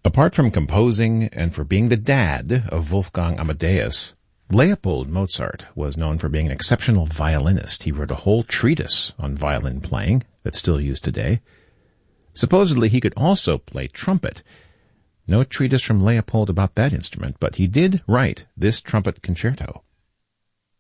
Apart from composing and for being the dad of Wolfgang Amadeus, Leopold Mozart was known for being an exceptional violinist. He wrote a whole treatise on violin playing that's still used today. Supposedly, he could also play trumpet. No treatise from Leopold about that instrument, but he did write this trumpet concerto.